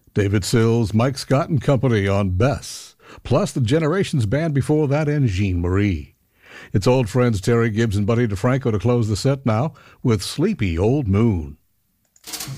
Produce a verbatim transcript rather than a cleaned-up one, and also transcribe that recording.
David Sills, Mike Scott and Company on Bess, plus the Generations band before that and Jean Marie. It's old friends Terry Gibbs and Buddy DeFranco to close the set now with Sleepy Old Moon.